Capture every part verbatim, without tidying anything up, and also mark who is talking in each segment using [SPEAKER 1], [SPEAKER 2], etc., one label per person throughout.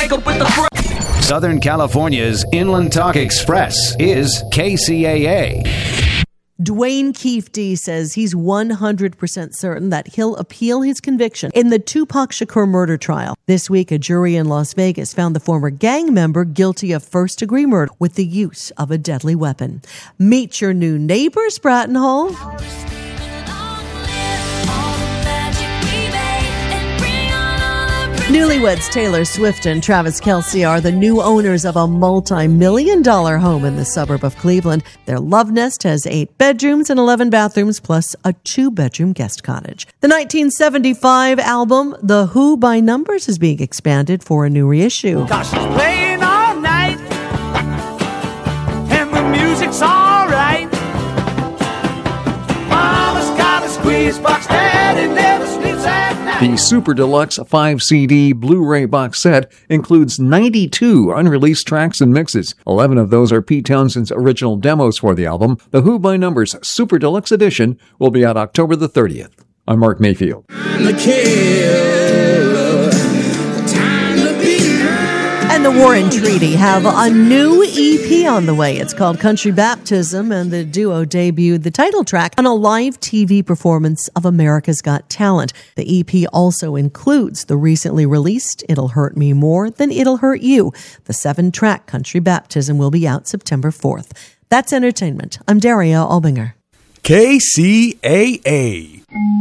[SPEAKER 1] wake up with the fr-
[SPEAKER 2] Southern California's Inland Talk Express is K C A A.
[SPEAKER 3] Dwayne Keefe D says he's one hundred percent certain that he'll appeal his conviction in the Tupac Shakur murder trial. This week, a jury in Las Vegas found the former gang member guilty of first-degree murder with the use of a deadly weapon. Meet your new neighbors, Bratton Hall. Newlyweds Taylor Swift and Travis Kelce are the new owners of a multi-million dollar home in the suburb of Cleveland. Their love nest has eight bedrooms and eleven bathrooms, plus a two-bedroom guest cottage. The nineteen seventy-five album, The Who by Numbers, is being expanded for a new reissue.
[SPEAKER 4] Cause she's playing all night, and the music's all right. Mama's got a squeeze box, daddy never sleeps at night.
[SPEAKER 5] The Super Deluxe five C D Blu-ray box set includes ninety-two unreleased tracks and mixes. eleven of those are Pete Townshend's original demos for the album. The Who by Numbers Super Deluxe Edition will be out October the thirtieth. I'm Mark Mayfield.
[SPEAKER 3] And the Warren Treaty have a new E P on the way. It's called Country Baptism, and the duo debuted the title track on a live T V performance of America's Got Talent. The E P also includes the recently released It'll Hurt Me More Than It'll Hurt You. The seven-track Country Baptism will be out September fourth. That's entertainment. I'm Daria Albinger.
[SPEAKER 6] K C A A.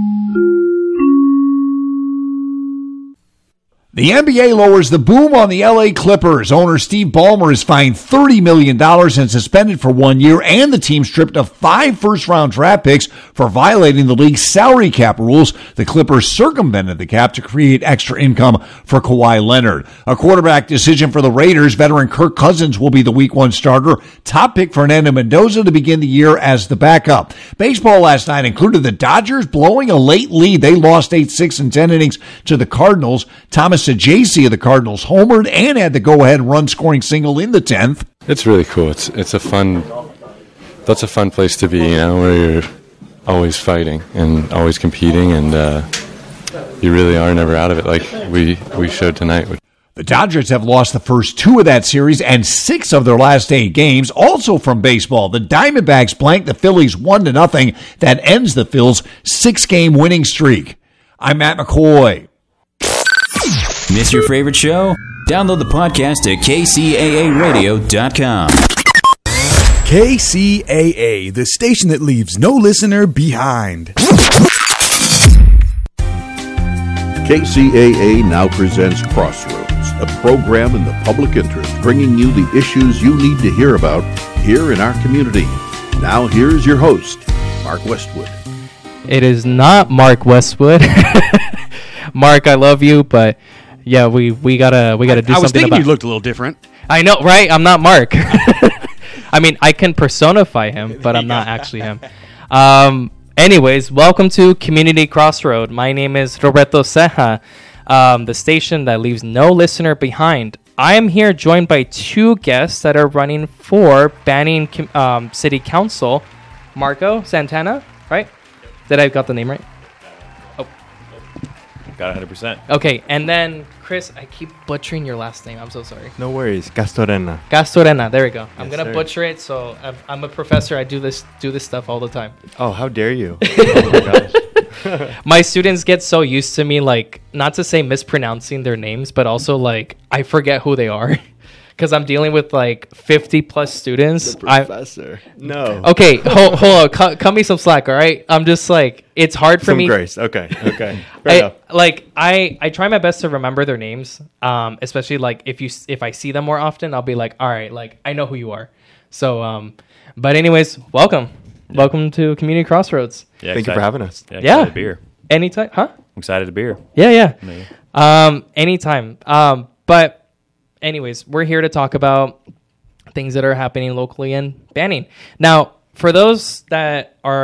[SPEAKER 6] The N B A lowers the boom on the L A Clippers. Owner Steve Ballmer is fined thirty million dollars and suspended for one year, and the team stripped of five first-round draft picks for violating the league's salary cap rules. The Clippers circumvented the cap to create extra income for Kawhi Leonard. A quarterback decision for the Raiders. Veteran Kirk Cousins will be the week one starter. Top pick Fernando Mendoza to begin the year as the backup. Baseball last night included the Dodgers blowing a late lead. They lost eight six in ten innings to the Cardinals. Thomas Saggese of the Cardinals homered and had the go-ahead run-scoring single in the tenth.
[SPEAKER 7] It's really cool. It's it's a fun. That's a fun place to be, you know, where you're always fighting and always competing, and uh, you really are never out of it, like we we showed tonight.
[SPEAKER 6] The Dodgers have lost the first two of that series and six of their last eight games. Also from baseball, the Diamondbacks blanked the Phillies one to nothing. That ends the Phils' six-game winning streak. I'm Matt McCoy.
[SPEAKER 8] Miss your favorite show? Download the podcast at K C A A radio dot com.
[SPEAKER 6] K C A A, the station that leaves no listener behind.
[SPEAKER 9] K C A A now presents Crossroads, a program in the public interest, bringing you the issues you need to hear about here in our community. Now here's your host, Mark Westwood.
[SPEAKER 10] It is not Mark Westwood. Mark, I love you, but yeah, we, we gotta we gotta do
[SPEAKER 11] I, I
[SPEAKER 10] something. I
[SPEAKER 11] was thinking
[SPEAKER 10] about
[SPEAKER 11] you looked a little different.
[SPEAKER 10] I know, right? I'm not Mark. I mean, I can personify him, but I'm not actually him. Um, anyways, welcome to Community Crossroad. My name is Roberto Ceja, um, the station that leaves no listener behind. I am here joined by two guests that are running for Banning um, City Council. Marco Santana, right? Did I got the name right?
[SPEAKER 12] Got one hundred percent.
[SPEAKER 10] Okay, and then Chris, I keep butchering your last name. I'm so sorry.
[SPEAKER 12] No worries. Castorena.
[SPEAKER 10] Castorena. There we go. I'm
[SPEAKER 12] Yes,
[SPEAKER 10] gonna
[SPEAKER 12] sir.
[SPEAKER 10] butcher it. So I'm, I'm a professor. I do this do this stuff all the time.
[SPEAKER 12] Oh, how dare you? Oh my gosh.
[SPEAKER 10] My students get so used to me, like, not to say mispronouncing their names, but also like I forget who they are. Because I'm dealing with like fifty plus students.
[SPEAKER 12] The professor.
[SPEAKER 10] I,
[SPEAKER 12] no.
[SPEAKER 10] Okay, hold, hold on. Cut, cut me some slack, all right? I'm just like, it's hard for
[SPEAKER 12] Some
[SPEAKER 10] me.
[SPEAKER 12] grace. Okay. Okay.
[SPEAKER 10] I, like I, I try my best to remember their names. Um, especially like if you if I see them more often, I'll be like, all right, like I know who you are. So um, but anyways, welcome, yeah. welcome to Community Crossroads.
[SPEAKER 12] Yeah, Thank excited. you for having us.
[SPEAKER 10] Yeah, yeah.
[SPEAKER 12] To be here.
[SPEAKER 10] Anytime, huh?
[SPEAKER 12] I'm excited to be here.
[SPEAKER 10] Yeah, yeah.
[SPEAKER 12] Maybe.
[SPEAKER 10] Um, anytime. Um, but. Anyways, we're here to talk about things that are happening locally in Banning. Now, for those that are